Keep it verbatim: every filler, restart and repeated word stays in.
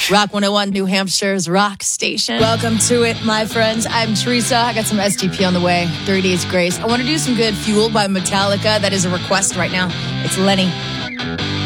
Rock one oh one, New Hampshire's rock station. Welcome to it, my friends. I'm Teresa. I got some S T P on the way. thirty Days Grace. I want to do some good Fuel by Metallica. That is a request right now. It's Lenny.